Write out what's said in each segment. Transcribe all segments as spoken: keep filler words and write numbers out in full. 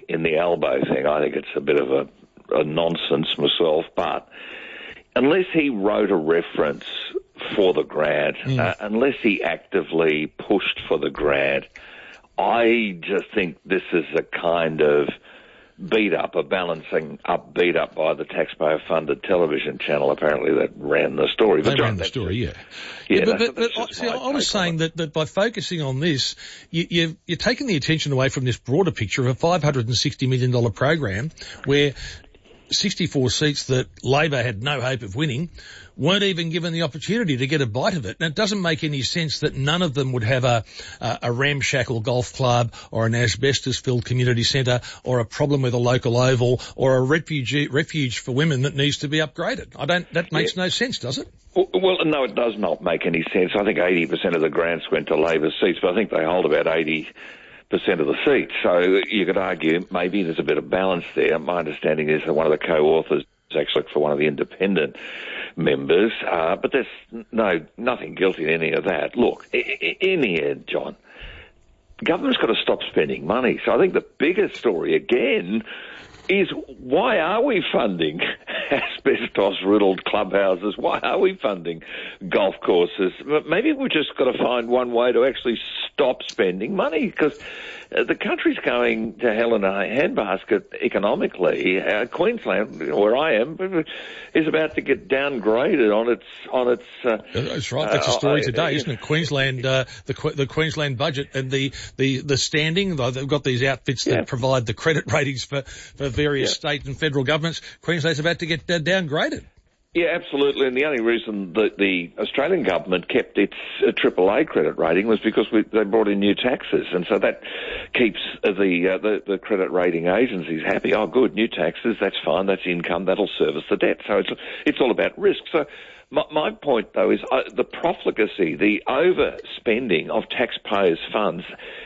in the elbow thing. I think it's a bit of a, a nonsense myself, but unless he wrote a reference for the grad, mm. uh, unless he actively pushed for the grad, I just think this is a kind of beat up, a balancing up beat up by the taxpayer-funded television channel, apparently, that ran the story. They but ran the story, yeah. Yeah, yeah but, that's, but, that's but see, I was take saying that, that by focusing on this, you, you've, you're taking the attention away from this broader picture of a five hundred sixty million dollars program where sixty-four seats that Labor had no hope of winning weren't even given the opportunity to get a bite of it. And it doesn't make any sense that none of them would have a, a, a ramshackle golf club or an asbestos-filled community centre or a problem with a local oval or a refugee, refuge for women that needs to be upgraded. I don't, that makes yeah. no sense, does it? Well, no, it does not make any sense. I think eighty percent of the grants went to Labor seats, but I think they hold about eighty percent of the seats. So you could argue maybe there's a bit of balance there. My understanding is that one of the co-authors is actually for one of the independent members, uh, but there's no nothing guilty in any of that. Look, in the end, John, government's got to stop spending money. So I think the bigger story, again, is why are we funding asbestos-riddled clubhouses? Why are we funding golf courses? Maybe we've just got to find one way to actually stop spending money, because the country's going to hell in a handbasket economically. Uh, Queensland, where I am, is about to get downgraded on its on its. Uh, That's right. That's a story uh, today, uh, isn't it? Queensland, uh, the the Queensland budget and the the the standing. They've got these outfits that yeah. provide the credit ratings for for various yeah. state and federal governments. Queensland's about to get uh, downgraded. Yeah, absolutely. And the only reason that the Australian government kept its uh, triple A credit rating was because we, they brought in new taxes, and so that keeps uh, the, uh, the the credit rating agencies happy. Oh, good, new taxes. That's fine. That's income. That'll service the debt. So it's it's all about risk. So my, my point, though, is uh, the profligacy, the overspending of taxpayers' funds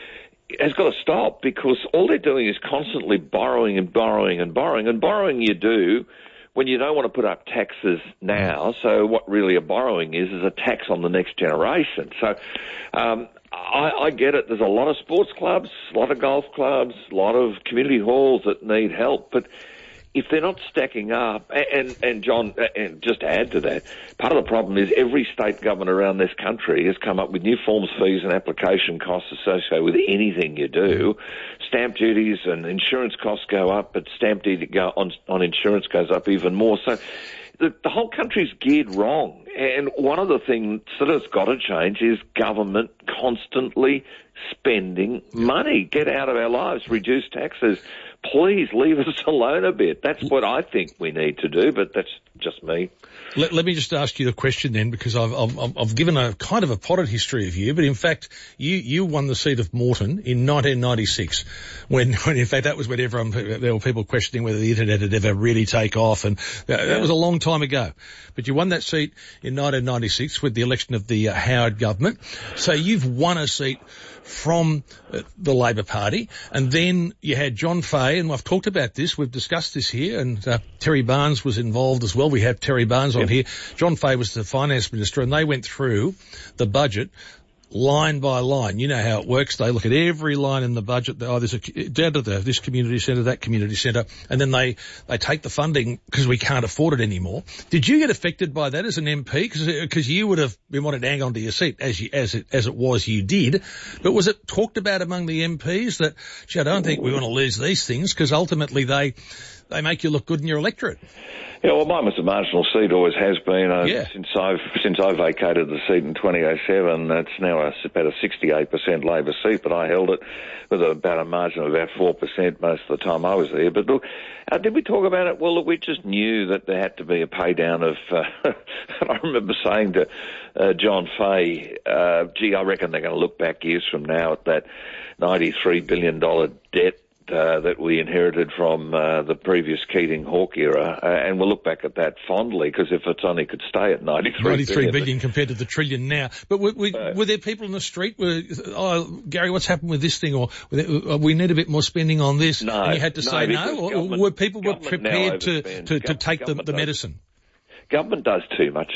has got to stop, because all they're doing is constantly borrowing and borrowing and borrowing, and borrowing you do when you don't want to put up taxes now. So what really a borrowing is, is a tax on the next generation. So um, I, I get it. There's a lot of sports clubs, a lot of golf clubs, a lot of community halls that need help. But if they're not stacking up, and, and John, and just to add to that, part of the problem is every state government around this country has come up with new forms, fees and application costs associated with anything you do. Stamp duties and insurance costs go up, but stamp duty go on, on insurance goes up even more. So the, the whole country's geared wrong. And one of the things that has got to change is government constantly spending money. Get out of our lives, reduce taxes. Please leave us alone a bit. That's what I think we need to do, but that's just me. Let, let me just ask you the question then, because I've, I've, I've given a kind of a potted history of you, but in fact, you, you won the seat of Moreton in nineteen ninety-six, when, when in fact that was when everyone, there were people questioning whether the internet had ever really take off, and that, that was a long time ago. But you won that seat in nineteen ninety-six with the election of the uh, Howard government. So you've won a seat from uh, the Labor Party, and then you had John Fahey, and I've talked about this, we've discussed this here, and uh, Terry Barnes was involved as well. We have Terry Barnes on yep. here. John Fahey was the finance minister, and they went through the budget line by line. You know how it works. They look at every line in the budget. Oh, there's a, down to the, this community centre, that community centre, and then they, they take the funding because we can't afford it anymore. Did you get affected by that as an M P? Because you would have been wanting to hang on to your seat, as you, as it, as it was you did. But was it talked about among the M Ps that, gee, I don't think we want to lose these things, because ultimately they, they make you look good in your electorate? Yeah, well, mine was a marginal seat, always has been. Uh, yeah. Since I since I vacated the seat in twenty oh seven, it's now a, about a sixty-eight percent Labor seat, but I held it with about a margin of about four percent most of the time I was there. But look, uh, did we talk about it? Well, look, we just knew that there had to be a pay down of, uh, I remember saying to uh, John Fahey, uh, gee, I reckon they're going to look back years from now at that ninety-three billion dollars debt Uh, that we inherited from uh, the previous Keating-Hawke era, uh, and we'll look back at that fondly, because if it's only could stay at ninety-three, ninety-three billion compared to the trillion now. But were, were, uh, were there people in the street, were, oh, Gary, what's happened with this thing, or we need a bit more spending on this, no, and you had to no, say no, or, or were people were prepared to, to, to take the, the medicine? Government does too much of it.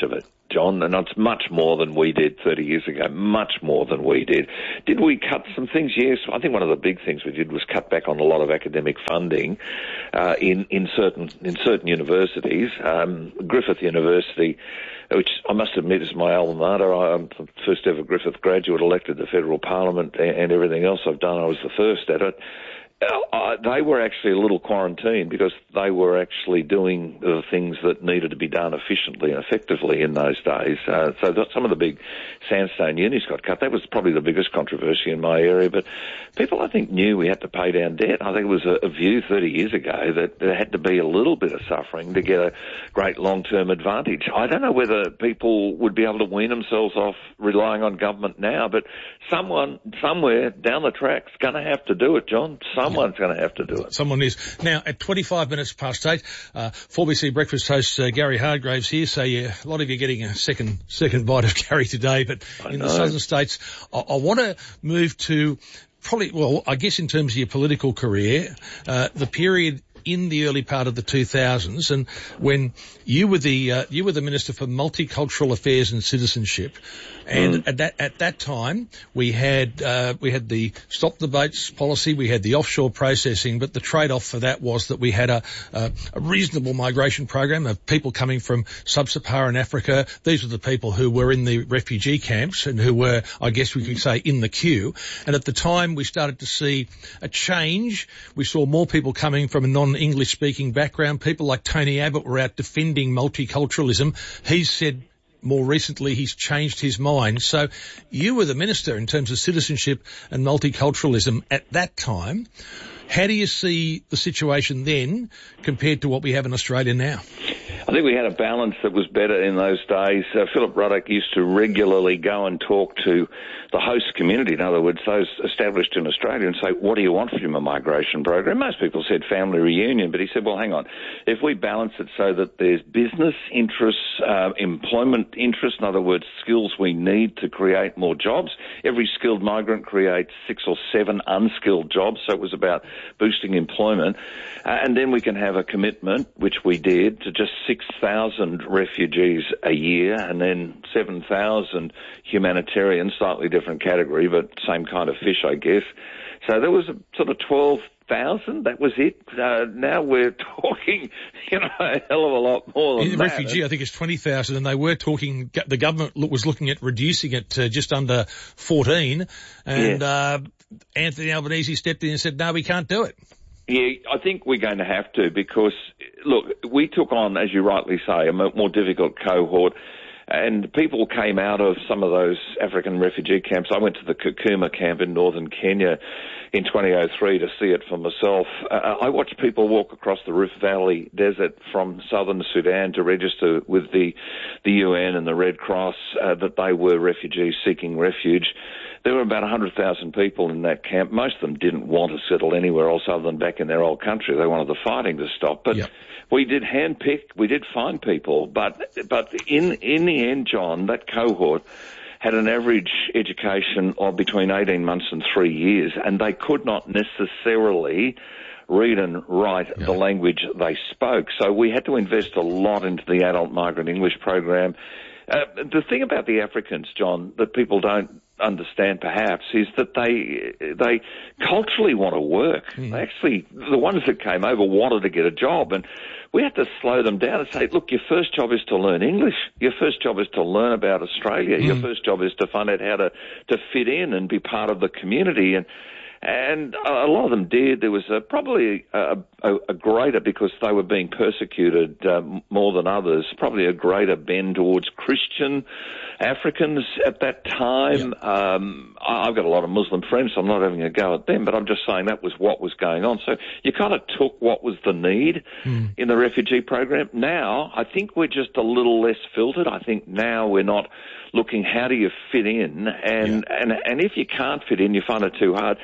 John, and it's much more than we did thirty years ago, much more than we did. Did we cut some things? Yes. I think one of the big things we did was cut back on a lot of academic funding uh, in, in certain in certain universities. Um, Griffith University, which I must admit is my alma mater. I'm the first ever Griffith graduate elected to federal parliament, and everything else I've done, I was the first at it. Uh, they were actually a little quarantined because they were actually doing the things that needed to be done efficiently and effectively in those days. Uh, so that some of the big sandstone unis got cut. That was probably the biggest controversy in my area. But people, I think, knew we had to pay down debt. I think it was a, a view thirty years ago that there had to be a little bit of suffering to get a great long-term advantage. I don't know whether people would be able to wean themselves off relying on government now, but someone, somewhere down the track's going to have to do it, John. Some Someone's going to have to do it. Someone is. Now, at twenty-five minutes past eight, uh, four B C Breakfast host uh, Gary Hargraves here. So yeah, a lot of you are getting a second second bite of Gary today. But I in know. the southern states, I, I want to move to probably, well, I guess in terms of your political career, uh, the period in the early part of the two thousands, and when you were the uh, you were the Minister for Multicultural Affairs and Citizenship, and mm. at that at that time we had uh, we had the stop the boats policy, we had the offshore processing, but the trade-off for that was that we had a, a, a reasonable migration program of people coming from sub-Saharan Africa. These were the people who were in the refugee camps and who were, I guess we could say, in the queue. And at the time we started to see a change. We saw more people coming from a non English speaking background. People like Tony Abbott were out defending multiculturalism. He's said more recently he's changed his mind. So you were the minister in terms of citizenship and multiculturalism at that time. How do you see the situation then compared to what we have in Australia now? I think we had a balance that was better in those days. Uh, Philip Ruddock used to regularly go and talk to the host community, in other words, those established in Australia, and say, what do you want from a migration program? Most people said family reunion, but he said, well, hang on. If we balance it so that there's business interests, uh, employment interests, in other words, skills we need to create more jobs, every skilled migrant creates six or seven unskilled jobs, so it was about boosting employment. Uh, and then we can have a commitment, which we did, to just six thousand refugees a year and then seven thousand humanitarians, slightly different category, but same kind of fish, I guess. So there was a sort of twelve thousand, that was it. Uh, now we're talking, you know, a hell of a lot more than the that. Refugee, I think it's twenty thousand, and they were talking, the government was looking at reducing it to just under fourteen, and yeah. uh, Anthony Albanese stepped in and said, no, we can't do it. Yeah, I think we're going to have to because, look, we took on, as you rightly say, a more difficult cohort, and people came out of some of those African refugee camps. I went to the Kakuma camp in northern Kenya in twenty oh three to see it for myself. Uh, I watched people walk across the Rift Valley Desert from southern Sudan to register with the, the U N and the Red Cross uh, that they were refugees seeking refuge. There were about one hundred thousand people in that camp. Most of them didn't want to settle anywhere else other than back in their old country. They wanted the fighting to stop. But yep. we did handpick, we did find people. But but in, in the end, John, that cohort had an average education of between eighteen months and three years, and they could not necessarily read and write yeah. the language they spoke. So we had to invest a lot into the adult migrant English program. Uh, the thing about the Africans, John, that people don't understand perhaps is that they they culturally want to work. Mm. They actually, the ones that came over wanted to get a job, and we had to slow them down and say, look, your first job is to learn English. Your first job is to learn about Australia. Mm. Your first job is to find out how to, to fit in and be part of the community. And And a lot of them did. There was a, probably a, a, a greater, because they were being persecuted uh, more than others, probably a greater bend towards Christian Africans at that time. Yeah. Um, I've got a lot of Muslim friends, so I'm not having a go at them, but I'm just saying that was what was going on. So you kind of took what was the need mm. in the refugee program. Now, I think we're just a little less filtered. I think now we're not looking how do you fit in, and, yeah. and, and if you can't fit in, you find it too hard.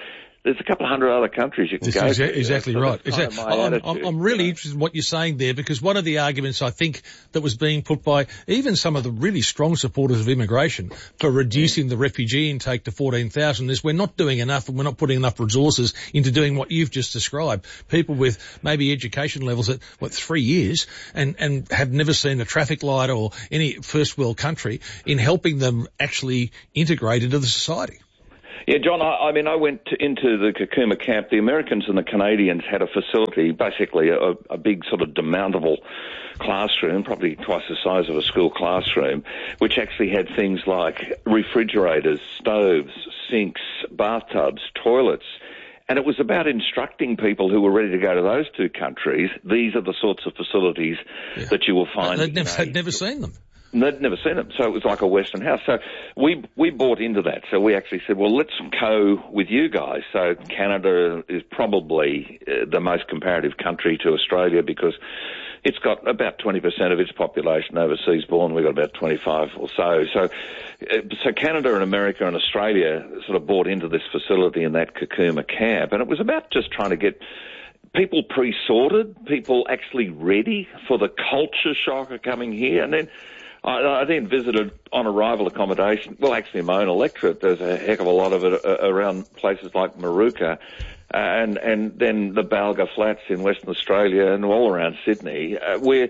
there's a couple of hundred other countries you can this go is to. Exactly so right. Exactly. Exactly. I'm, I'm, I'm really you know. interested in what you're saying there, because one of the arguments I think that was being put by even some of the really strong supporters of immigration for reducing the refugee intake to fourteen thousand is we're not doing enough, and we're not putting enough resources into doing what you've just described. People with maybe education levels at, what, three years and, and have never seen a traffic light or any first world country, in helping them actually integrate into the society. Yeah, John, I, I mean, I went to, into the Kakuma camp. The Americans and the Canadians had a facility, basically a, a big sort of demountable classroom, probably twice the size of a school classroom, which actually had things like refrigerators, stoves, sinks, bathtubs, toilets. And it was about instructing people who were ready to go to those two countries. These are the sorts of facilities yeah. that you will find. They'd never, you know, they'd never seen them. They'd never seen them, so it was like a Western house. So we we bought into that. So we actually said, well, let's go with you guys. So Canada is probably uh, the most comparative country to Australia, because it's got about twenty percent of its population overseas born. We've got about twenty-five or so. So, uh, so Canada and America and Australia sort of bought into this facility in that Kakuma camp, and it was about just trying to get people pre-sorted, people actually ready for the culture shock of coming here, and then I, I then visited on arrival accommodation. Well, actually, in my own electorate, there's a heck of a lot of it uh, around places like Maruka, uh, and and then the Balga Flats in Western Australia and all around Sydney, uh, where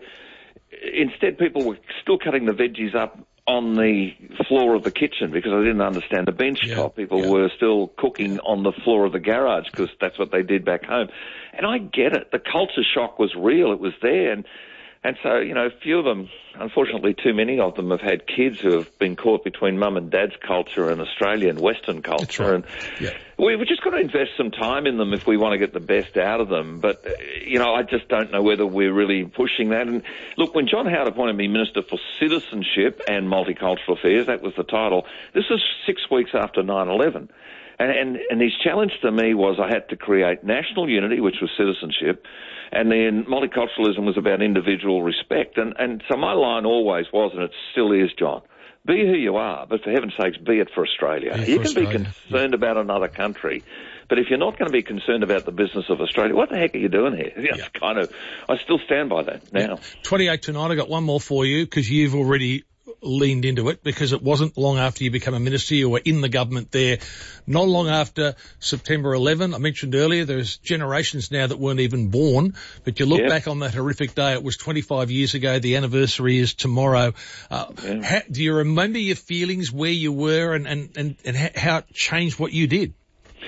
instead people were still cutting the veggies up on the floor of the kitchen because I didn't understand the bench yeah, top. People yeah. were still cooking on the floor of the garage because that's what they did back home. And I get it. The culture shock was real. It was there. And And so, you know, a few of them, unfortunately too many of them, have had kids who have been caught between mum and dad's culture and Australian Western culture. Right. And yeah. we've just got to invest some time in them if we want to get the best out of them. But, uh, you know, I just don't know whether we're really pushing that. And look, when John Howard appointed me Minister for Citizenship and Multicultural Affairs, that was the title, this was six weeks after nine eleven. And, and, and his challenge to me was I had to create national unity, which was citizenship, and then multiculturalism was about individual respect. And, and so my line always was, and it still is, John, be who you are, but for heaven's sakes, be it for Australia. Yeah, you for can Australia. be concerned yeah. about another country, but if you're not going to be concerned about the business of Australia, what the heck are you doing here? It's yeah. kind of, I still stand by that now. Yeah. twenty-eight tonight, I got one more for you, because you've already leaned into it, because it wasn't long after you became a minister. You were in the government there. Not long after September eleventh, I mentioned earlier, there's generations now that weren't even born, but you look yep. back on that horrific day. It was twenty-five years ago. The anniversary is tomorrow. Uh, yeah. how, do you remember your feelings, where you were, and, and, and, and how it changed what you did?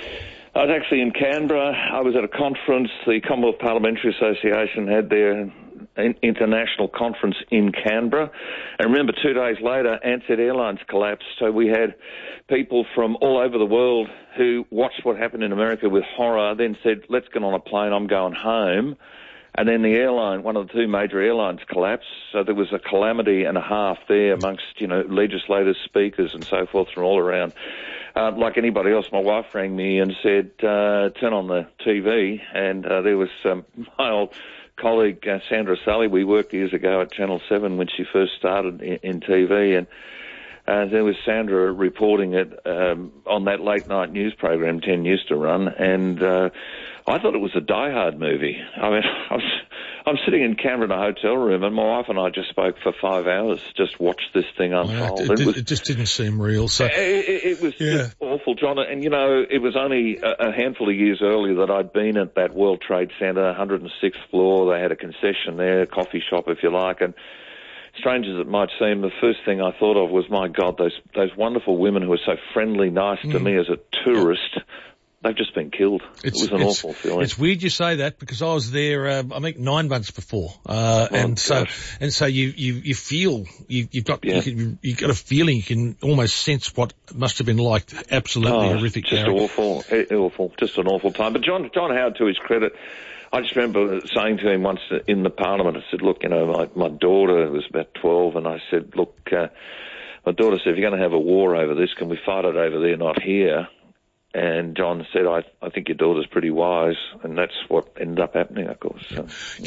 I was actually in Canberra. I was at a conference. The Commonwealth Parliamentary Association had their international conference in Canberra. And remember, two days later, Ansett Airlines collapsed. So we had people from all over the world who watched what happened in America with horror, then said, let's get on a plane, I'm going home. And then the airline, one of the two major airlines collapsed. So there was a calamity and a half there amongst, you know, legislators, speakers and so forth from all around. Uh, like anybody else, my wife rang me and said, uh, turn on the T V. And uh, there was um, my old colleague, uh, Sandra Sully. We worked years ago at Channel seven when she first started in, in T V. And uh, there was Sandra reporting it um, on that late-night news program ten used to run. And uh, I thought it was a Die Hard movie. I mean, I was, I'm sitting in Canberra in a hotel room, and my wife and I just spoke for five hours, just watched this thing unfold. Well, it, it, was, it just didn't seem real. So It, it, it was yeah. just awful, John. And, you know, it was only a, a handful of years earlier that I'd been at that World Trade Center, one hundred sixth floor. They had a concession there, a coffee shop, if you like, and strange as it might seem, the first thing I thought of was, my God, those those wonderful women who were so friendly, nice mm. to me as a tourist, yeah. they've just been killed. It's, it was an awful feeling. It's weird you say that, because I was there, uh, I think nine months before, uh, oh, and gosh. so and so you you you feel you you've got yeah. you can, you've got a feeling, you can almost sense what it must have been like. Absolutely oh, horrific. Just Gary. awful, awful, just an awful time. But John John Howard, to his credit, I just remember saying to him once in the Parliament, I said, look, you know, my, my daughter was about twelve, and I said, look, uh, my daughter said, if you're going to have a war over this, can we fight it over there, not here? And John said, I, I think your daughter's pretty wise, and that's what ended up happening, of course. So, Gary,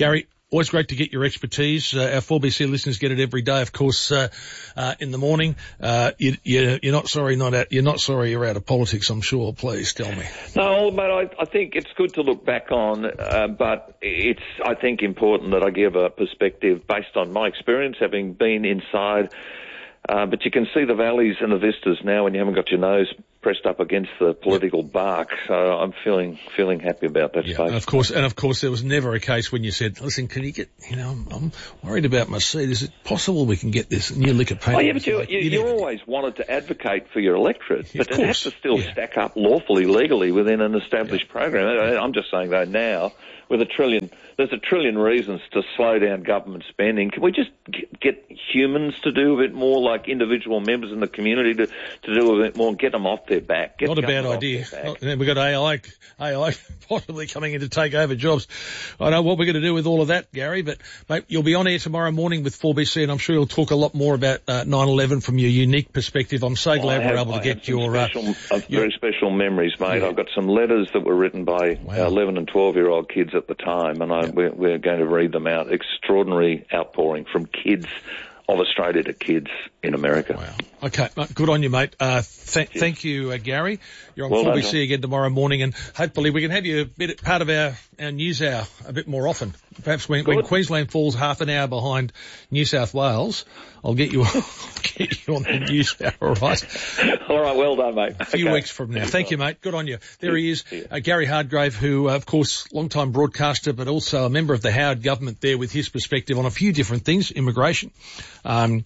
always great to get your expertise. Uh, our four B C listeners get it every day, of course, uh, uh, in the morning. Uh, you, you, you're not sorry not out, you're not sorry you're out of politics, I'm sure. Please tell me. No, but I, I think it's good to look back on, uh, but it's, I think, important that I give a perspective based on my experience, having been inside. Uh, but you can see the valleys and the vistas now when you haven't got your nose pressed up against the political yep. bark. So I'm feeling feeling happy about that yeah, space. And of course, and of course, there was never a case when you said, "Listen, can you get? You know, I'm, I'm worried about my seat. Is it possible we can get this new lick of paint?" Oh, yeah, but you, like, you, you, you always wanted to advocate for your electorate, yeah, but it has to still yeah. stack up lawfully, legally within an established yeah. program. I'm just saying though now, with a trillion. There's a trillion reasons to slow down government spending. Can we just get, get humans to do a bit more, like individual members in the community to, to do a bit more and get them off their back? Get Not a bad idea. Not, we've got A I, A I possibly coming in to take over jobs. I know what we're going to do with all of that, Gary, but mate, you'll be on air tomorrow morning with four B C and I'm sure you'll talk a lot more about uh, nine eleven from your unique perspective. I'm so glad have, we're able to I get your... Special, uh, uh, your very special memories, mate. Yeah. I've got some letters that were written by wow. eleven and twelve-year-old kids at the time, and I, yeah. we're, we're going to read them out. Extraordinary outpouring from kids of Australia to kids in America. Wow. Okay, good on you, mate. Uh, th- thank you, uh, Gary. You're on well four B done, C again tomorrow morning, and hopefully we can have you a bit part of our, our news hour a bit more often. Perhaps when, when Queensland falls half an hour behind New South Wales, I'll get you, I'll get you on the news hour, all right? All right, well done, mate. A few okay. weeks from now. Thank you, mate. Good on you. There he is, uh, Gary Hardgrave, who, uh, of course, long-time broadcaster, but also a member of the Howard government there with his perspective on a few different things, immigration, um,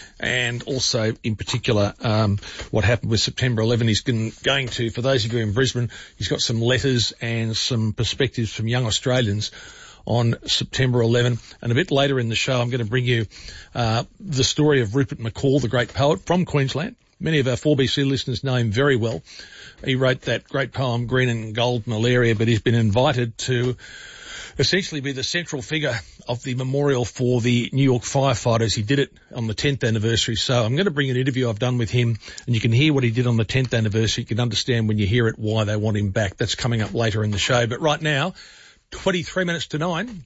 and also, in particular, um, what happened with September eleventh. He's going to, for those of you in Brisbane, he's got some letters and some perspectives from young Australians on September eleventh. And a bit later in the show, I'm going to bring you uh, the story of Rupert McCall, the great poet from Queensland. Many of our four B C listeners know him very well. He wrote that great poem, Green and Gold Malaria, but he's been invited to essentially be the central figure of the memorial for the New York firefighters. He did it on the tenth anniversary. So I'm going to bring an interview I've done with him, and you can hear what he did on the tenth anniversary. You can understand when you hear it why they want him back. That's coming up later in the show. But right now, twenty-three minutes to nine.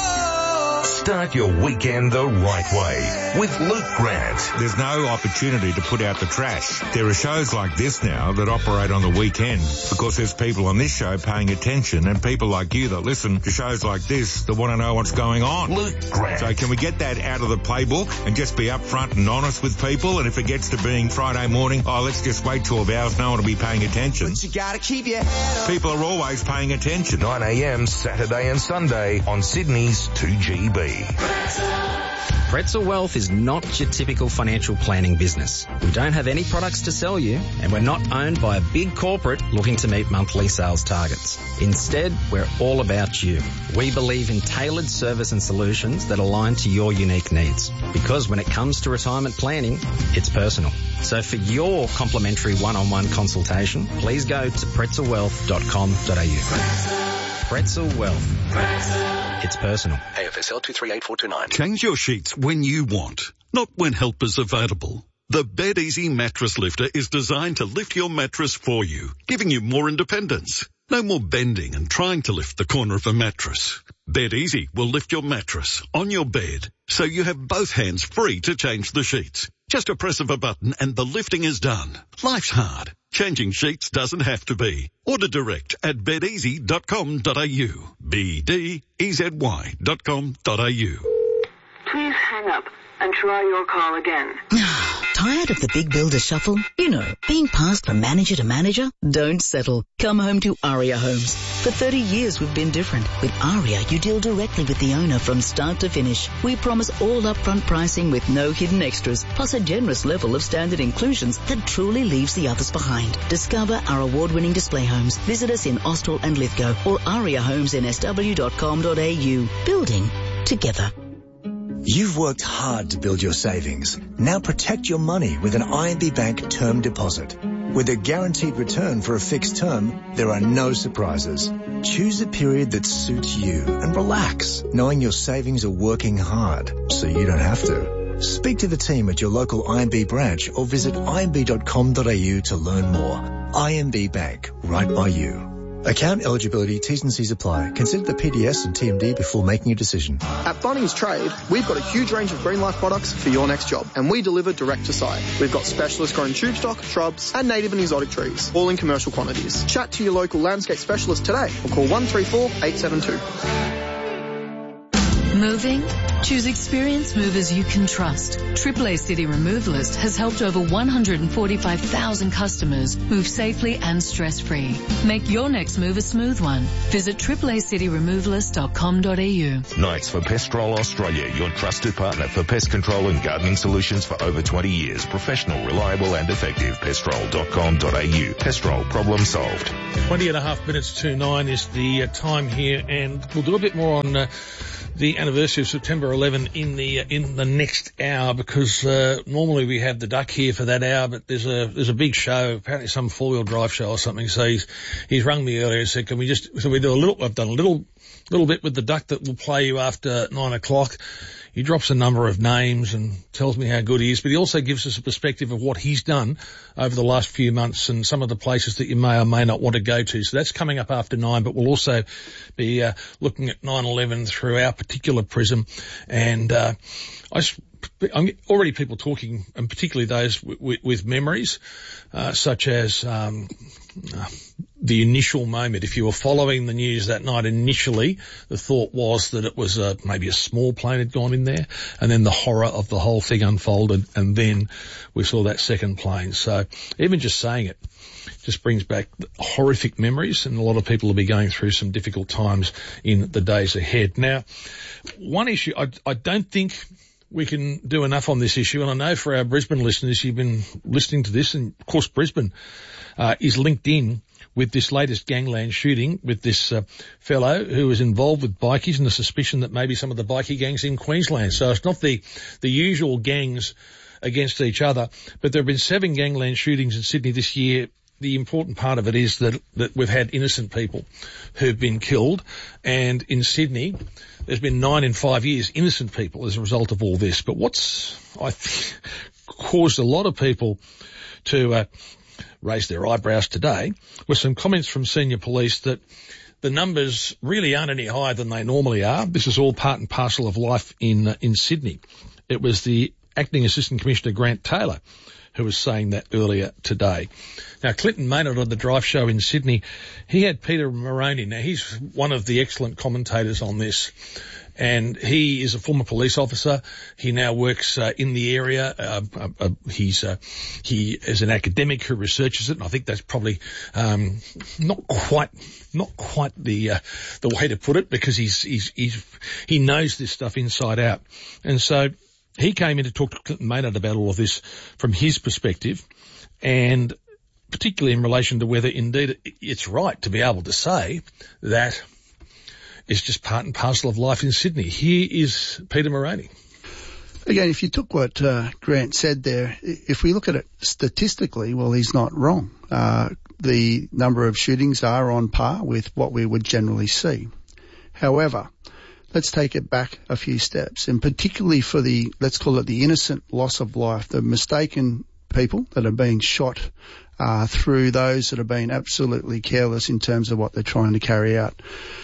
Start your weekend the right way with Luke Grant. There's no opportunity to put out the trash. There are shows like this now that operate on the weekend because there's people on this show paying attention and people like you that listen to shows like this that want to know what's going on. Luke Grant. So can we get that out of the playbook and just be upfront and honest with people? And if it gets to being Friday morning, oh, let's just wait twelve hours, no one will be paying attention. But you gotta keep your head up. People are always paying attention. nine a.m. Saturday and Sunday on Sydney's two G B. Pretzel Wealth is not your typical financial planning business. We don't have any products to sell you, and we're not owned by a big corporate looking to meet monthly sales targets. Instead, we're all about you. We believe in tailored service and solutions that align to your unique needs. Because when it comes to retirement planning, it's personal. So for your complimentary one-on-one consultation, please go to pretzel wealth dot com dot a u. Pretzel Wealth. It's personal. A F S L two three eight four two nine. Change your sheets when you want, not when help is available. The BedEasy Mattress Lifter is designed to lift your mattress for you, giving you more independence. No more bending and trying to lift the corner of a mattress. BedEasy will lift your mattress on your bed, so you have both hands free to change the sheets. Just a press of a button and the lifting is done. Life's hard. Changing sheets doesn't have to be. Order direct at bed easy dot com dot a u. B D E Z Y dot com dot a u. Please hang up and try your call again. Tired of the big builder shuffle? You know, being passed from manager to manager? Don't settle. Come home to Aria Homes. For thirty years we've been different. With Aria, you deal directly with the owner from start to finish. We promise all upfront pricing with no hidden extras, plus a generous level of standard inclusions that truly leaves the others behind. Discover our award-winning display homes. Visit us in Austral and Lithgow or aria homes n s w dot com dot a u. Building together. You've worked hard to build your savings. Now protect your money with an I M B Bank term deposit. With a guaranteed return for a fixed term, there are no surprises. Choose a period that suits you and relax, knowing your savings are working hard, so you don't have to. Speak to the team at your local I M B branch or visit i m b dot com dot a u to learn more. I M B Bank, right by you. Account eligibility, T's and C's apply. Consider the P D S and T M D before making a decision. At Bunnings Trade, we've got a huge range of Green Life products for your next job, and we deliver direct to site. We've got specialist grown tube stock, shrubs, and native and exotic trees, all in commercial quantities. Chat to your local landscape specialist today or call one three four, eight seven two. Moving? Choose experienced movers you can trust. triple A City Removalist has helped over one hundred forty-five thousand customers move safely and stress-free. Make your next move a smooth one. Visit triple A city removalist dot com dot a u. Knights for Pestrol Australia, your trusted partner for pest control and gardening solutions for over twenty years. Professional, reliable and effective. pestrol dot com dot a u. Pestrol, problem solved. twenty and a half minutes to nine is the uh, time here, and we'll do a bit more on uh, the anniversary of September eleventh in the uh, in the next hour, because uh, normally we have the Duck here for that hour, but there's a there's a big show, apparently some four wheel drive show or something. So he's he's rung me earlier and said, "Can we just?" So we do a little. I've done a little little bit with the Duck that will play you after nine o'clock. He drops a number of names and tells me how good he is, but he also gives us a perspective of what he's done over the last few months and some of the places that you may or may not want to go to. So that's coming up after nine, but we'll also be uh, looking at nine eleven through our particular prism. And uh, I, I'm already people talking, and particularly those w- w- with memories, uh, such as um, uh, the initial moment. If you were following the news that night, initially the thought was that it was a, maybe a small plane had gone in there, and then the horror of the whole thing unfolded, and then we saw that second plane. So even just saying it just brings back horrific memories, and a lot of people will be going through some difficult times in the days ahead. Now, one issue, I, I don't think we can do enough on this issue, and I know for our Brisbane listeners, you've been listening to this, and of course Brisbane uh, is linked in with this latest gangland shooting with this uh, fellow who was involved with bikies, and the suspicion that maybe some of the bikie gangs in Queensland. So it's not the the usual gangs against each other, but there have been seven gangland shootings in Sydney this year. The important part of it is that, that we've had innocent people who've been killed, and in Sydney there's been nine in five years innocent people as a result of all this. But what's I think caused a lot of people to uh, raise their eyebrows today were some comments from senior police that the numbers really aren't any higher than they normally are. This is all part and parcel of life in uh, in Sydney. It was the Acting Assistant Commissioner Grant Taylor who was saying that earlier today. Now, Clinton Maynard on the Drive Show in Sydney, he had Peter Moroney. Now, he's one of the excellent commentators on this, and he is a former police officer. He now works uh, in the area. Uh, uh, uh, he's uh, he is an academic who researches it, and I think that's probably um, not quite not quite the uh, the way to put it, because he's he's he's he knows this stuff inside out, and so he came in to talk to Clinton Maynard about all of this from his perspective, and particularly in relation to whether indeed it's right to be able to say that it's just part and parcel of life in Sydney. Here is Peter Moroney. Again, if you took what uh, Grant said there, if we look at it statistically, well, he's not wrong. Uh, the number of shootings are on par with what we would generally see. However, let's take it back a few steps, and particularly for the, let's call it the innocent loss of life, the mistaken people that are being shot uh, through those that have been absolutely careless in terms of what they're trying to carry out.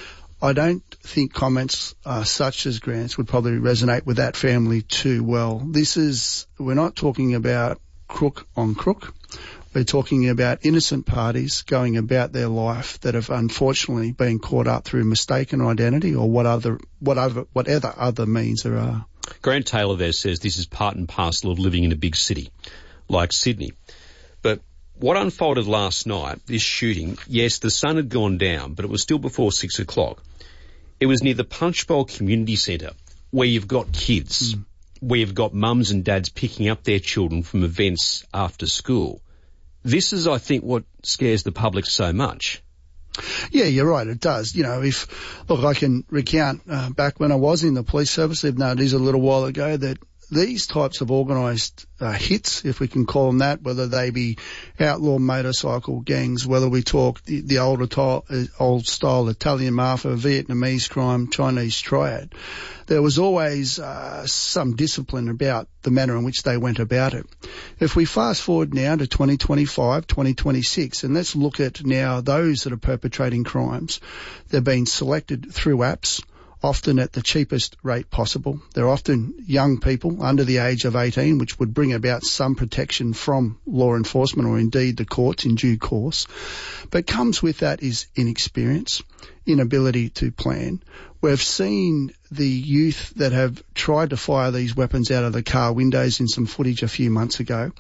I don't think comments uh, such as Grant's would probably resonate with that family too well. This is, we're not talking about crook on crook. We're talking about innocent parties going about their life that have unfortunately been caught up through mistaken identity or what other, whatever, whatever other means there are. Grant Taylor there says this is part and parcel of living in a big city like Sydney. But what unfolded last night, this shooting, yes, the sun had gone down, but it was still before six o'clock. It was near the Punchbowl Community Centre, where you've got kids, mm. where you've got mums and dads picking up their children from events after school. This is, I think, what scares the public so much. Yeah, you're right, it does. You know, if, look, I can recount uh, back when I was in the police service, even though it is a little while ago, that these types of organised uh, hits, if we can call them that, whether they be outlaw motorcycle gangs, whether we talk the, the older to- uh, old style Italian mafia, Vietnamese crime, Chinese triad, there was always uh, some discipline about the manner in which they went about it. If we fast forward now to twenty twenty-five, twenty twenty-six, and let's look at now those that are perpetrating crimes, they're being selected through apps, often at the cheapest rate possible. They're often young people under the age of eighteen, which would bring about some protection from law enforcement or indeed the courts in due course. But comes with that is inexperience, inability to plan. We've seen the youth that have tried to fire these weapons out of the car windows in some footage a few months ago.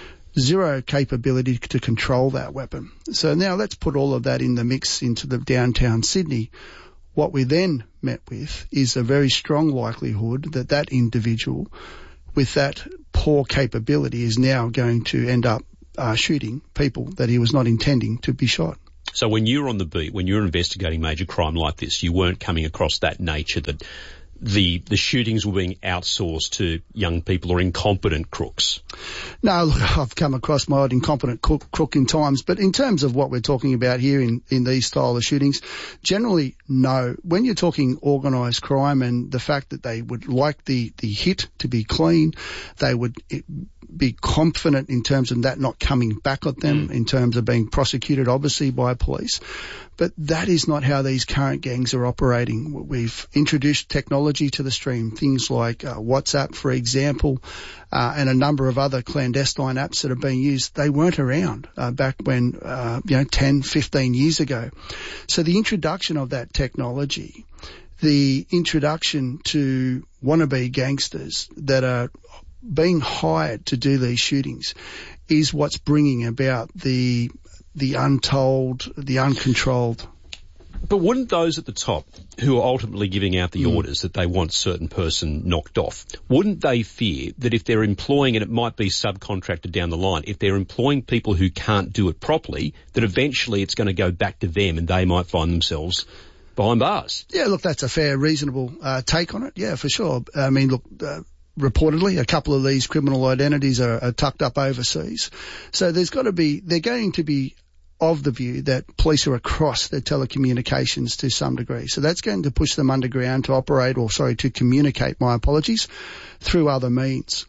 Zero capability to control that weapon. So now let's put all of that in the mix into the downtown Sydney. What we then met with is a very strong likelihood that that individual with that poor capability is now going to end up uh, shooting people that he was not intending to be shot. So when you're on the beat, when you're investigating major crime like this, you weren't coming across that nature that the the shootings were being outsourced to young people or incompetent crooks? No, look, I've come across my odd incompetent crook, crook in times, but in terms of what we're talking about here in, in these style of shootings, generally, no. When you're talking organised crime and the fact that they would like the, the hit to be clean, they would be confident in terms of that not coming back at them, mm. in terms of being prosecuted, obviously, by police. But that is not how these current gangs are operating. We've introduced technology to the stream, things like uh, WhatsApp, for example, uh, and a number of other clandestine apps that are being used. They weren't around uh, back when, uh, you know, ten, fifteen years ago. So the introduction of that technology, the introduction to wannabe gangsters that are being hired to do these shootings is what's bringing about the the untold, the uncontrolled. But wouldn't those at the top, who are ultimately giving out the Mm. orders that they want certain person knocked off, wouldn't they fear that if they're employing, and it might be subcontracted down the line, if they're employing people who can't do it properly, that eventually it's going to go back to them and they might find themselves behind bars? Yeah, look, that's a fair, reasonable uh, take on it. Yeah, for sure. I mean, look, uh, reportedly, a couple of these criminal identities are, are tucked up overseas. So there's got to be, they're going to be of the view that police are across their telecommunications to some degree. So that's going to push them underground to operate, or sorry, to communicate, my apologies, through other means.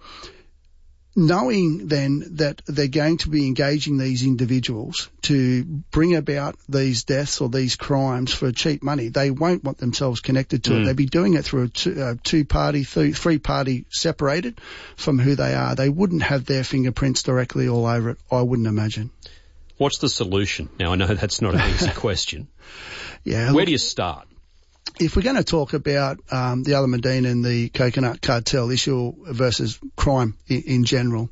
Knowing then that they're going to be engaging these individuals to bring about these deaths or these crimes for cheap money, they won't want themselves connected to mm. it. They'd be doing it through a two, uh, two-party, th- three-party separated from who they are. They wouldn't have their fingerprints directly all over it, I wouldn't imagine. What's the solution? Now, I know that's not an easy question. Yeah. Where look, do you start? If we're going to talk about um, the Alamein and the coconut cartel issue versus crime in, in general,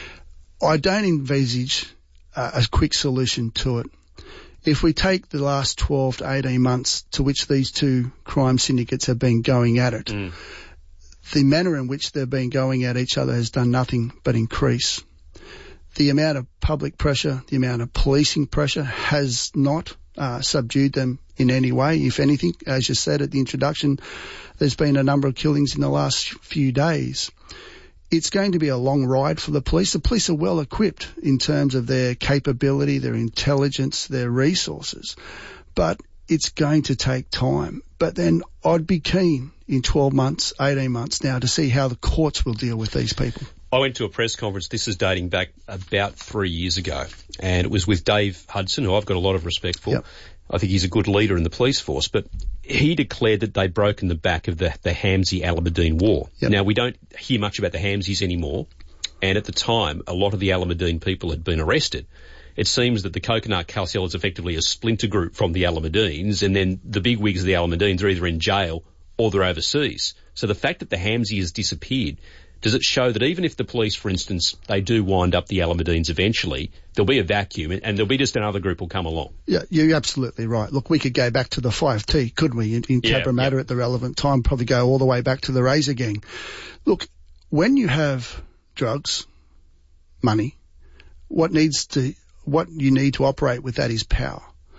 I don't envisage uh, a quick solution to it. If we take the last twelve to eighteen months to which these two crime syndicates have been going at it, mm. the manner in which they've been going at each other has done nothing but increase. The amount of public pressure, the amount of policing pressure has not uh, subdued them in any way. If anything, as you said at the introduction, there's been a number of killings in the last few days. It's going to be a long ride for the police. The police are well equipped in terms of their capability, their intelligence, their resources, but it's going to take time. But then I'd be keen in twelve months, eighteen months now to see how the courts will deal with these people. I went to a press conference, this is dating back about three years ago, and it was with Dave Hudson, who I've got a lot of respect for. Yep. I think he's a good leader in the police force, but he declared that they'd broken the back of the, the Hamzy-Alamein war. Yep. Now, we don't hear much about the Hamzys anymore, and at the time, a lot of the Alamein people had been arrested. It seems that the Coconut Cartel is effectively a splinter group from the Alameins, and then the big wigs of the Alameins are either in jail or they're overseas. So the fact that the Hamzy has disappeared, does it show that even if the police, for instance, they do wind up the Alameins eventually, there'll be a vacuum and there'll be just another group will come along? Yeah, you're absolutely right. Look, we could go back to the five T, couldn't we, in, in yeah, Cabramatta yeah. at the relevant time, probably go all the way back to the Razor Gang. Look, when you have drugs, money, what needs to, what you need to operate with that is power.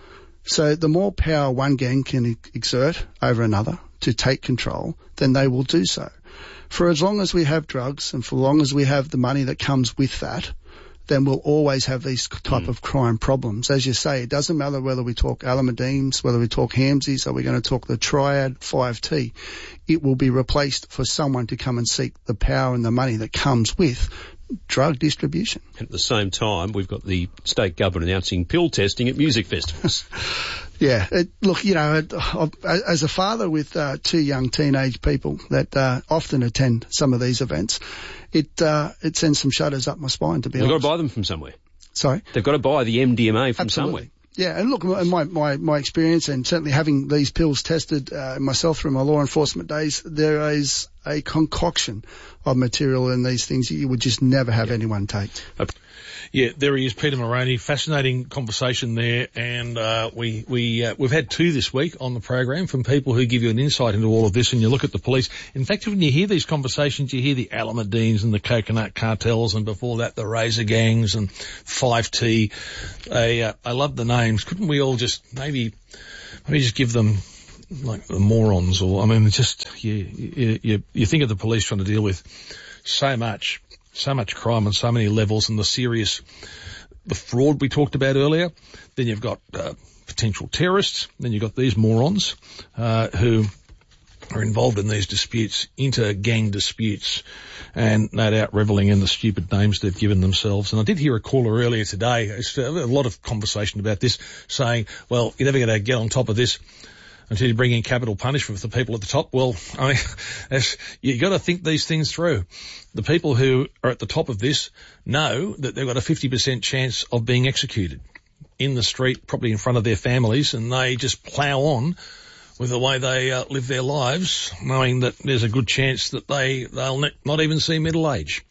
So the more power one gang can exert over another to take control, then they will do so. For as long as we have drugs and for as long as we have the money that comes with that, then we'll always have these type mm. of crime problems. As you say, it doesn't matter whether we talk Alamedenes, whether we talk Hamsies, or we're going to talk the triad five T. It will be replaced for someone to come and seek the power and the money that comes with drug distribution. At the same time, we've got the state government announcing pill testing at music festivals. Yeah, it, look, you know, it, as a father with uh, two young teenage people that uh, often attend some of these events, it uh, it sends some shudders up my spine, to be They've honest. got to buy them from somewhere. Sorry? They've got to buy the M D M A from Absolutely. somewhere. Yeah, and look, my, my, my experience and certainly having these pills tested uh, myself through my law enforcement days, there is a concoction of material in these things that you would just never have yeah. anyone take. Yeah, there he is, Peter Moroney. Fascinating conversation there, and uh, we we uh, we've had two this week on the program from people who give you an insight into all of this. And you look at the police. In fact, when you hear these conversations, you hear the Alamedenes and the coconut cartels, and before that, the razor gangs and five T. I, uh, I love the names. Couldn't we all just maybe maybe just give them like the morons? Or I mean, just you you you, you think of the police trying to deal with so much. So much crime on so many levels, and the serious, the fraud we talked about earlier. Then you've got uh, potential terrorists. Then you've got these morons uh, who are involved in these disputes, inter-gang disputes, and no doubt revelling in the stupid names they've given themselves. And I did hear a caller earlier today, it's a lot of conversation about this, saying, well, you're never going to get on top of this until you bring in capital punishment for the people at the top. Well, I mean, you've got to think these things through. The people who are at the top of this know that they've got a fifty percent chance of being executed in the street, probably in front of their families, and they just plough on with the way they uh, live their lives, knowing that there's a good chance that they, they'll not even see middle age.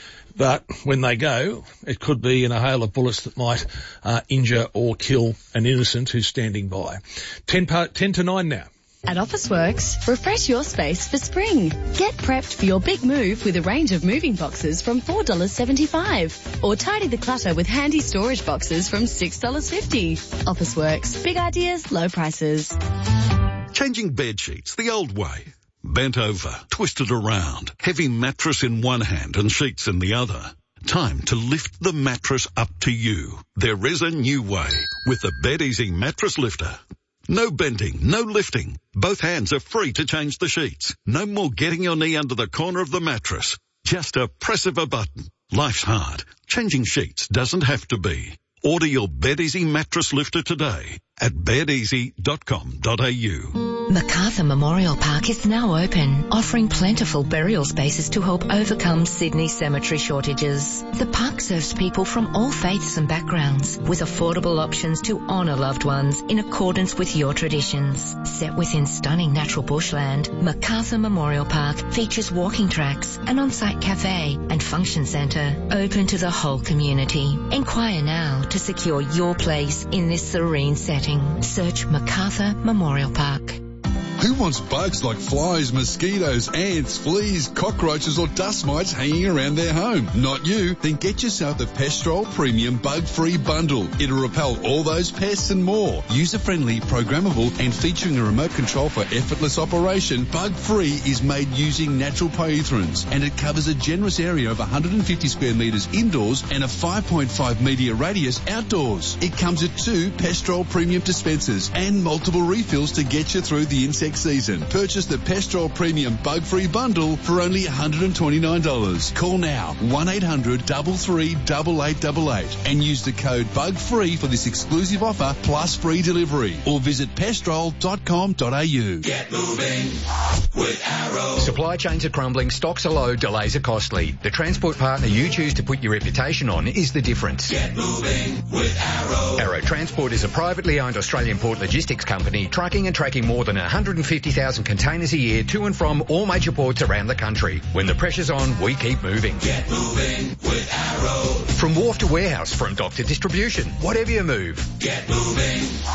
But when they go, it could be in a hail of bullets that might uh, injure or kill an innocent who's standing by. Ten, par- ten to nine now. At Officeworks, refresh your space for spring. Get prepped for your big move with a range of moving boxes from four dollars seventy-five. Or tidy the clutter with handy storage boxes from six dollars fifty. Officeworks. Big ideas, low prices. Changing bed sheets the old way. Bent over, twisted around, heavy mattress in one hand and sheets in the other. Time to lift the mattress up to you. There is a new way with the BedEasy Mattress Lifter. No bending, no lifting. Both hands are free to change the sheets. No more getting your knee under the corner of the mattress. Just a press of a button. Life's hard. Changing sheets doesn't have to be. Order your BedEasy Mattress Lifter today at bed easy dot com dot a u. Macarthur Memorial Park is now open, offering plentiful burial spaces to help overcome Sydney cemetery shortages. The park serves people from all faiths and backgrounds, with affordable options to honour loved ones in accordance with your traditions. Set within stunning natural bushland, Macarthur Memorial Park features walking tracks, an on-site cafe and function centre open to the whole community. Inquire now to secure your place in this serene setting. Search Macarthur Memorial Park. Who wants bugs like flies, mosquitoes, ants, fleas, cockroaches or dust mites hanging around their home? Not you. Then get yourself the Pestrol Premium Bug-Free Bundle. It'll repel all those pests and more. User-friendly, programmable and featuring a remote control for effortless operation, Bug-Free is made using natural pyrethrins and it covers a generous area of one hundred fifty square metres indoors and a five point five metre radius outdoors. It comes with two Pestrol Premium dispensers and multiple refills to get you through the insect season. Purchase the Pestrol Premium Bug-Free Bundle for only one hundred twenty-nine dollars. Call now one eight hundred three three eight eight eight eight and use the code BUGFREE for this exclusive offer plus free delivery or visit pestrol dot com dot a u. Get moving with Arrow. Supply chains are crumbling, stocks are low, delays are costly. The transport partner you choose to put your reputation on is the difference. Get moving with Arrow. Arrow Transport is a privately owned Australian port logistics company trucking and tracking more than one hundred fifty thousand containers a year to and from all major ports around the country. When the pressure's on, we keep moving. Get moving with Arrow. From wharf to warehouse, from dock to distribution, whatever you move. Get moving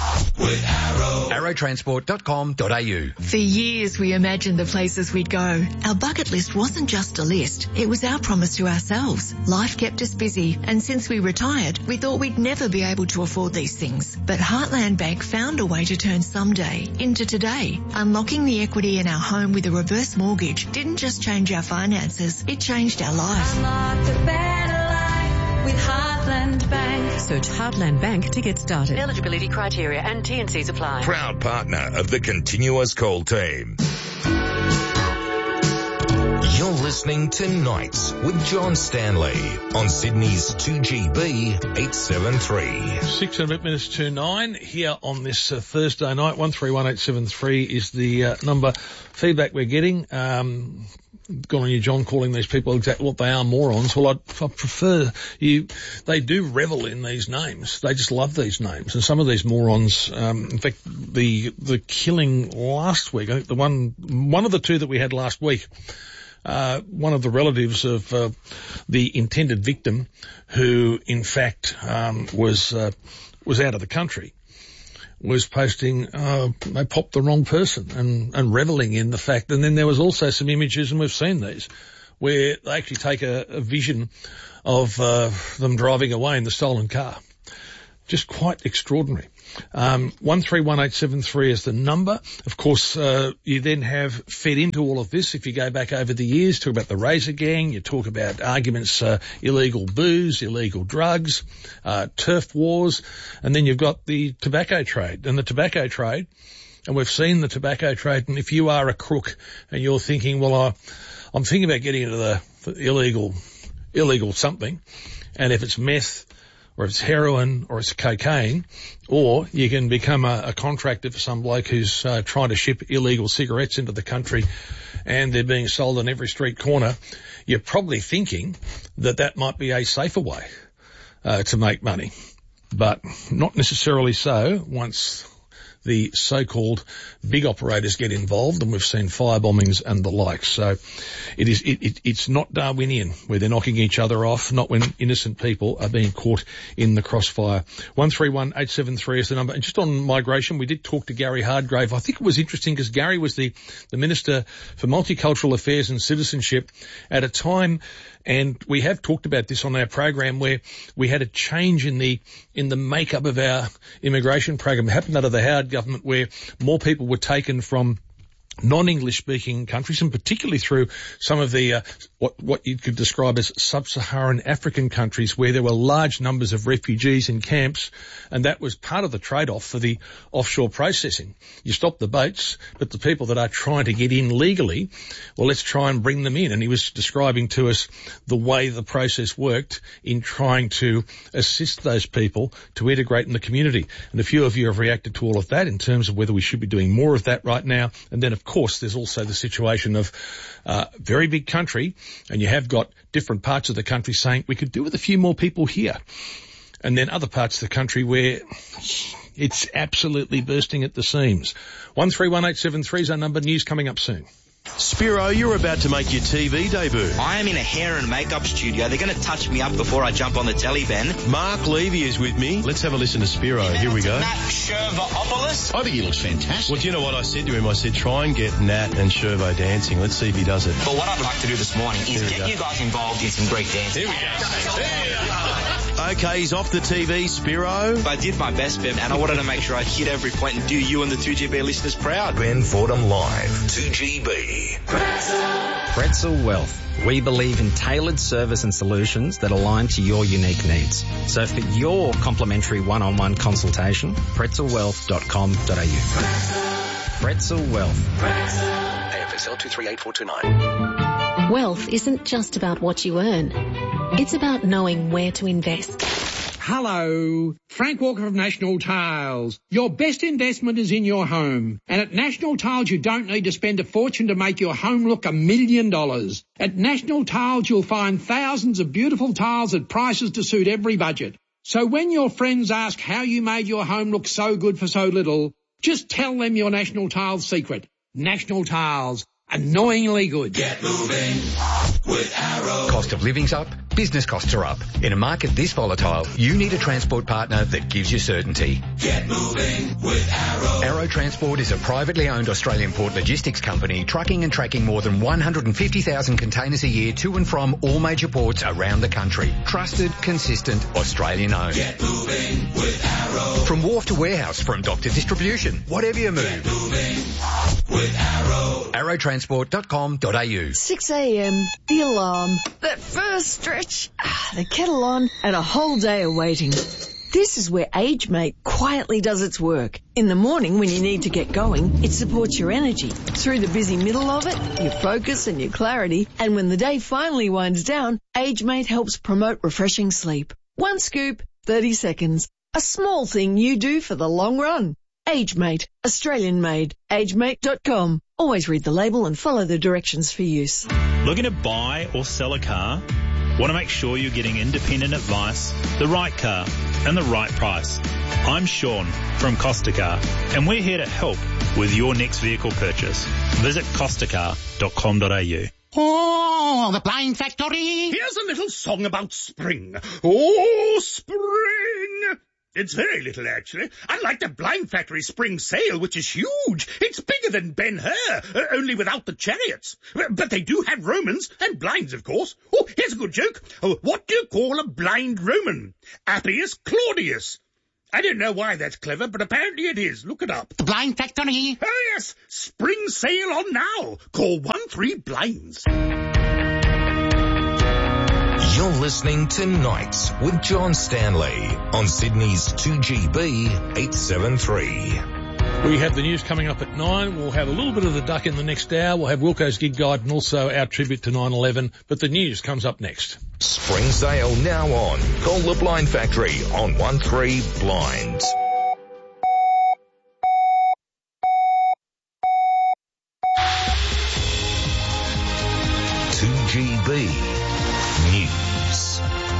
with Arrow. arrow transport dot com dot a u. For years we imagined the places we'd go. Our bucket list wasn't just a list, it was our promise to ourselves. Life kept us busy, and since we retired, we thought we'd never be able to afford these things. But Heartland Bank found a way to turn someday into today. Unlocking the equity in our home with a reverse mortgage didn't just change our finances, it changed our life. Unlock the better life with Heartland Bank. Search Heartland Bank to get started. Eligibility criteria and T and C's apply. Proud partner of the Continuous Call team. You're listening to Nights with John Stanley on Sydney's two G B eight seven three. Six and a bit minutes to nine here on this uh, Thursday night. one three one eight seven three is the uh, number. Feedback we're getting. Um, Good on you, John, calling these people exactly what they are, morons. Well, I, I prefer you. They do revel in these names. They just love these names. And some of these morons, um, in fact, the the killing last week, I think the one one of the two that we had last week, uh, one of the relatives of uh, the intended victim, who in fact um, was uh, was out of the country, was posting, uh, they popped the wrong person and, and reveling in the fact. And then there was also some images, and we've seen these, where they actually take a, a vision of uh, them driving away in the stolen car. Just quite extraordinary. Um, one three one eight seven three is the number. Of course, uh, you then have fed into all of this. If you go back over the years, talk about the Razor Gang, you talk about arguments, uh, illegal booze, illegal drugs, uh, turf wars, and then you've got the tobacco trade. And the tobacco trade, and we've seen the tobacco trade, and if you are a crook and you're thinking, well, I, I'm thinking about getting into the, the illegal, illegal something, and if it's meth, or it's heroin, or it's cocaine, or you can become a, a contractor for some bloke who's uh, trying to ship illegal cigarettes into the country and they're being sold on every street corner, you're probably thinking that that might be a safer way uh, to make money. But not necessarily so once the so-called big operators get involved, and we've seen fire bombings and the like. So it is, it, it, it's not Darwinian where they're knocking each other off, not when innocent people are being caught in the crossfire. one three one eight seven three is the number. And just on migration, we did talk to Gary Hardgrave. I think it was interesting because Gary was the, the Minister for Multicultural Affairs and Citizenship at a time, and we have talked about this on our program, where we had a change in the in the makeup of our immigration program. It happened under the Howard government, where more people were taken from non-English speaking countries, and particularly through some of the uh, what what you could describe as sub-Saharan African countries, where there were large numbers of refugees in camps, and that was part of the trade-off for the offshore processing. You stop the boats, but the people that are trying to get in legally, well, let's try and bring them in. And he was describing to us the way the process worked in trying to assist those people to integrate in the community. And a few of you have reacted to all of that in terms of whether we should be doing more of that right now. And then, of course, there's also the situation of uh, very big country, and you have got different parts of the country saying we could do with a few more people here, and then other parts of the country where it's absolutely bursting at the seams. one three one eight seven three is our number. News coming up soon. Spiro, you're about to make your T V debut. I am in a hair and makeup studio. They're going to touch me up before I jump on the telly, Ben. Mark Levy is with me. Let's have a listen to Spiro. Here we go. Matt Shervopoulos. I think he looks fantastic. Well, do you know what I said to him? I said, try and get Nat and Shervo dancing. Let's see if he does it. But what I'd like to do this morning is get go. you guys involved in some great dancing. Here we go. Okay, he's off the T V, Spiro. I did my best, Ben, and I wanted to make sure I hit every point and do you and the two G B listeners proud. Ben Fordham Live, two G B. Pretzel Wealth. We believe in tailored service and solutions that align to your unique needs. So for your complimentary one-on-one consultation, pretzel wealth dot com dot a u. Pretzel Wealth. A F S L two three eight four two nine. Wealth isn't just about what you earn. It's about knowing where to invest. Hello, Frank Walker from National Tiles. Your best investment is in your home. And at National Tiles, you don't need to spend a fortune to make your home look a million dollars. At National Tiles, you'll find thousands of beautiful tiles at prices to suit every budget. So when your friends ask how you made your home look so good for so little, just tell them your National Tiles secret. National Tiles. Annoyingly good. Get moving with Arrow. Cost of living's up, business costs are up. In a market this volatile, you need a transport partner that gives you certainty. Get moving with Arrow. Arrow Transport is a privately owned Australian port logistics company trucking and tracking more than one hundred fifty thousand containers a year to and from all major ports around the country. Trusted, consistent, Australian owned. Get moving with Arrow. From wharf to warehouse, from dock to distribution, whatever you move. Get moving with Arrow. arrow transport dot com dot a u. six a.m, the alarm, that first stretch, the kettle on, and a whole day of waiting. This is where AgeMate quietly does its work. In the morning when you need to get going, it supports your energy. Through the busy middle of it, your focus and your clarity. And when the day finally winds down, AgeMate helps promote refreshing sleep. One scoop, thirty seconds. A small thing you do for the long run. AgeMate, Australian made. age mate dot com. Always read the label and follow the directions for use. Looking to buy or sell a car? Want to make sure you're getting independent advice, the right car, and the right price? I'm Sean from Costa Car, and we're here to help with your next vehicle purchase. Visit costa car dot com dot a u. Oh, the Blind Factory! Here's a little song about spring. Oh, spring! It's very little, actually. Unlike the Blind Factory spring sale, which is huge. It's bigger than Ben-Hur, uh, only without the chariots. But they do have Romans, and blinds, of course. Oh, here's a good joke. Oh, what do you call a blind Roman? Appius Claudius. I don't know why that's clever, but apparently it is. Look it up. The Blind Factory? Oh, yes. Spring sale on now. Call one three blinds. You're listening to Nights with John Stanley on Sydney's two G B eight seventy-three. We have the news coming up at nine. We'll have a little bit of the duck in the next hour. We'll have Wilco's Gig Guide and also our tribute to nine eleven. But the news comes up next. Spring sale now on. Call the Blind Factory on one three blinds. two G B News.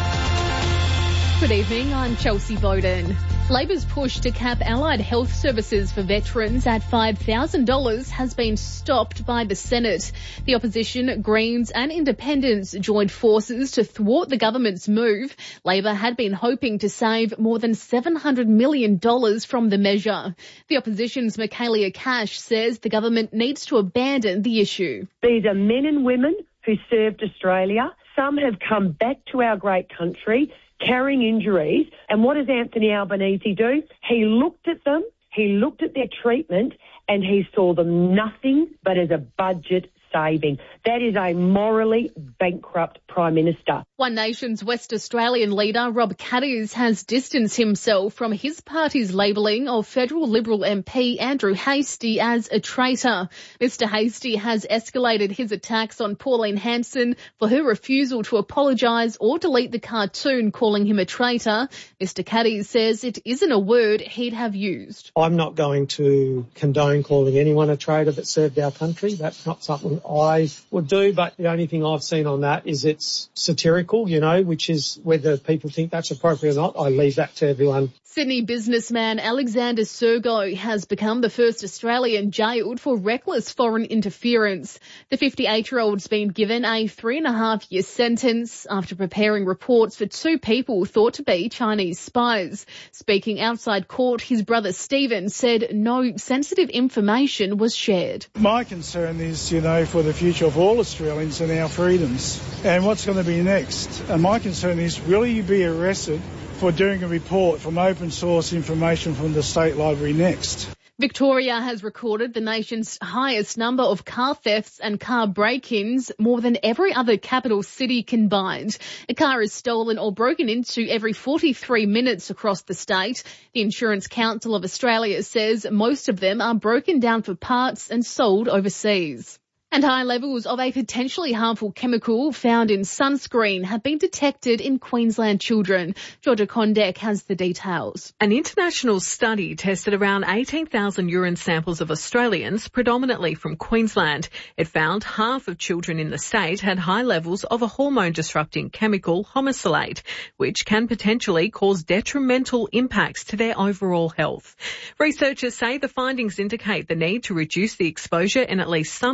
Good evening, I'm Chelsea Bowden. Labor's push to cap allied health services for veterans at five thousand dollars has been stopped by the Senate. The opposition, Greens and Independents joined forces to thwart the government's move. Labor had been hoping to save more than seven hundred million dollars from the measure. The opposition's Michaelia Cash says the government needs to abandon the issue. These are men and women who served Australia. Some have come back to our great country carrying injuries. And what does Anthony Albanese do? He looked at them, he looked at their treatment, and he saw them nothing but as a budget saving. That is a morally bankrupt Prime Minister. One Nation's West Australian leader, Rob Caddies, has distanced himself from his party's labelling of federal Liberal M P Andrew Hastie as a traitor. Mister Hastie has escalated his attacks on Pauline Hanson for her refusal to apologise or delete the cartoon calling him a traitor. Mister Caddies says it isn't a word he'd have used. I'm not going to condone calling anyone a traitor that served our country. That's not something I would do, but the only thing I've seen on that is it's satirical, you know, which is whether people think that's appropriate or not, I leave that to everyone. Sydney businessman Alexander Sergo has become the first Australian jailed for reckless foreign interference. The fifty-eight-year-old's been given a three and a half year sentence after preparing reports for two people thought to be Chinese spies. Speaking outside court, his brother Stephen said no sensitive information was shared. My concern is, you know, for the future of all Australians and our freedoms and what's going to be next. And my concern is, will you be arrested for doing a report from open source information from the State Library next? Victoria has recorded the nation's highest number of car thefts and car break-ins, more than every other capital city combined. A car is stolen or broken into every forty-three minutes across the state. The Insurance Council of Australia says most of them are broken down for parts and sold overseas. And high levels of a potentially harmful chemical found in sunscreen have been detected in Queensland children. Georgia Kondek has the details. An international study tested around eighteen thousand urine samples of Australians, predominantly from Queensland. It found half of children in the state had high levels of a hormone-disrupting chemical, homosalate, which can potentially cause detrimental impacts to their overall health. Researchers say the findings indicate the need to reduce the exposure in at least some individuals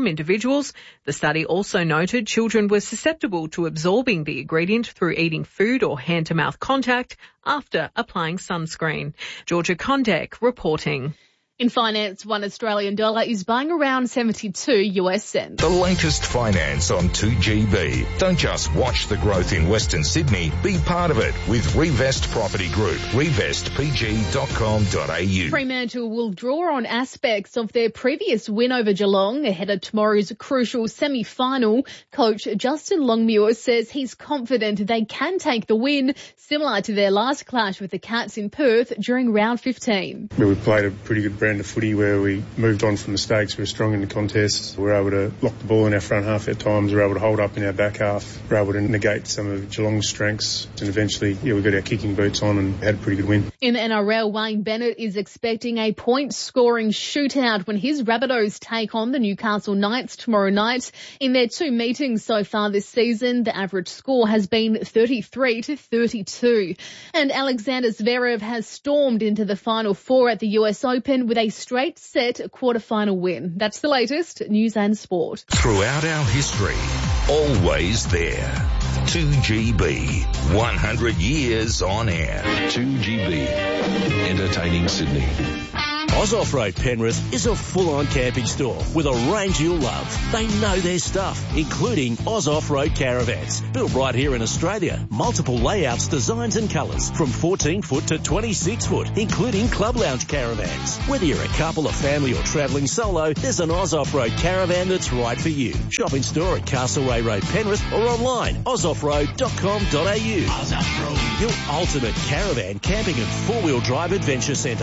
individuals. The study also noted children were susceptible to absorbing the ingredient through eating food or hand-to-mouth contact after applying sunscreen. Georgia Kondek reporting. In finance, one Australian dollar is buying around seventy-two U S cents. The latest finance on two G B. Don't just watch the growth in Western Sydney. Be part of it with Revest Property Group. revest p g dot com dot a u. Fremantle will draw on aspects of their previous win over Geelong ahead of tomorrow's crucial semi-final. Coach Justin Longmuir says he's confident they can take the win, similar to their last clash with the Cats in Perth during round fifteen. We played a pretty good brand of footy where we moved on from mistakes. We were strong in the contest. We were able to lock the ball in our front half at times. We were able to hold up in our back half. We were able to negate some of Geelong's strengths. And eventually, yeah, we got our kicking boots on and had a pretty good win. In the N R L, Wayne Bennett is expecting a point-scoring shootout when his Rabbitohs take on the Newcastle Knights tomorrow night. In their two meetings so far this season, the average score has been thirty-three to thirty-two. And Alexander Zverev has stormed into the Final Four at the U S Open with a straight set quarterfinal win. That's the latest News and Sport. Throughout our history, always there. two G B, one hundred years on air. two G B, entertaining Sydney. Oz Off-Road Penrith is a full-on camping store with a range you'll love. They know their stuff, including Oz Off-Road Caravans. Built right here in Australia. Multiple layouts, designs and colours from fourteen foot to twenty-six foot, including club lounge caravans. Whether you're a couple, a family or travelling solo, there's an Oz Off-Road Caravan that's right for you. Shop in store at Castlereagh Road, Penrith or online, oz off road dot com dot a u. Oz Off-Road. Your ultimate caravan, camping and four-wheel drive adventure centre.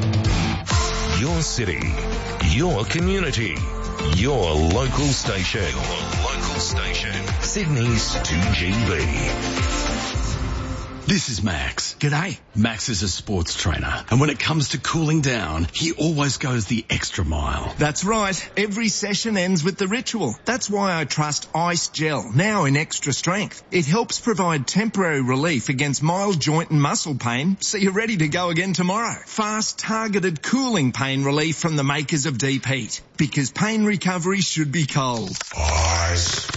Your city, your community, your local station. Your local station. Sydney's two G B. This is Max. G'day. Max is a sports trainer, and when it comes to cooling down, he always goes the extra mile. That's right. Every session ends with the ritual. That's why I trust Ice Gel, now in extra strength. It helps provide temporary relief against mild joint and muscle pain, so you're ready to go again tomorrow. Fast, targeted cooling pain relief from the makers of Deep Heat, because pain recovery should be cold. Ice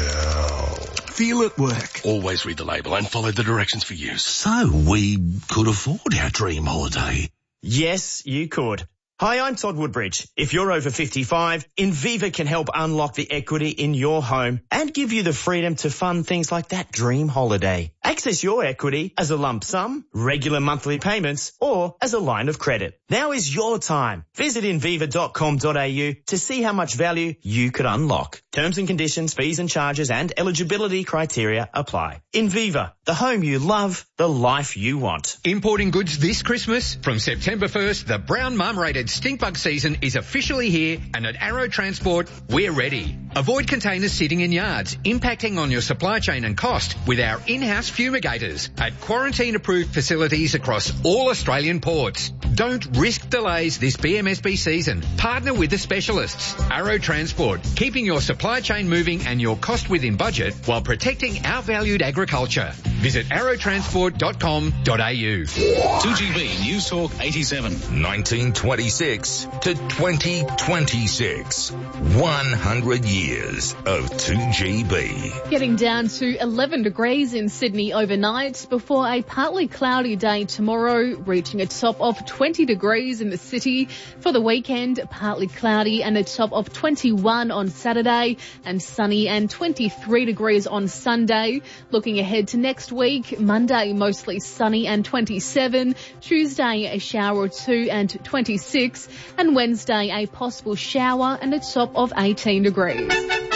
Gel. Feel it work. Always read the label and follow the directions for use. So we could afford our dream holiday. Yes, you could. Hi, I'm Todd Woodbridge. If you're over fifty-five, Inviva can help unlock the equity in your home and give you the freedom to fund things like that dream holiday. Access your equity as a lump sum, regular monthly payments, or as a line of credit. Now is your time. Visit inviva dot com dot a u to see how much value you could unlock. Terms and conditions, fees and charges, and eligibility criteria apply. Inviva, the home you love, the life you want. Importing goods this Christmas? From September first, the brown mum-rated stinkbug season is officially here, and at Arrow Transport, we're ready. Avoid containers sitting in yards, impacting on your supply chain and cost with our in-house fumigators at quarantine-approved facilities across all Australian ports. Don't risk delays this B M S B season. Partner with the specialists. Arrow Transport, keeping your supply chain moving and your cost within budget while protecting our valued agriculture. Visit arrow transport dot com dot a u. two G B News Talk eighty-seven. nineteen twenty-six to twenty twenty-six. one hundred years of two G B. Getting down to eleven degrees in Sydney overnight before a partly cloudy day tomorrow, reaching a top of twenty degrees in the city. For the weekend, partly cloudy and a top of twenty-one on Saturday and sunny and twenty-three degrees on Sunday. Looking ahead to next week, Monday mostly sunny and twenty-seven, Tuesday a shower or two and twenty-six, and Wednesday a possible shower and a top of eighteen degrees.